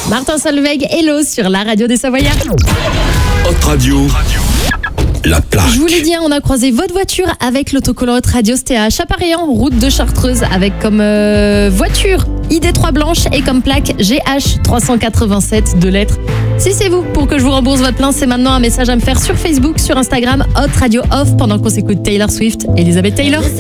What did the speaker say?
Martin Solveig, hello sur la radio des Savoyards. Hot Radio, la plaque. Je vous l'ai dit, on a croisé votre voiture avec l'autocollant Hot Radio. C'était à Chaparéan, route de Chartreuse, avec comme voiture ID3 blanche et comme plaque GH 387 de lettres. Si c'est vous, pour que je vous rembourse votre plein, c'est maintenant un message à me faire sur Facebook, sur Instagram, Hot Radio Off, pendant qu'on s'écoute Taylor Swift, Elizabeth Taylor.